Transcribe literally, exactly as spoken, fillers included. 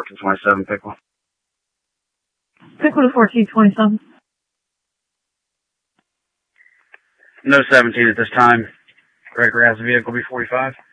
fourteen twenty-seven, Pickle. Pickle to fourteen twenty-seven. No seventeen at this time. Director has the vehicle, B forty-five.